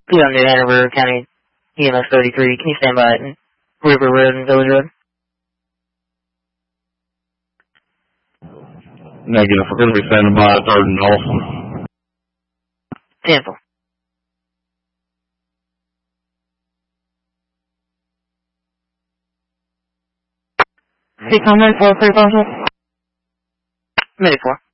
Be on New Hanover County EMS 33. Can you stand by at River Road and Village Road? Negative. We're going to be standing by at 3rd and Dawson. 10-4. Speak on that for 3 Minute 4.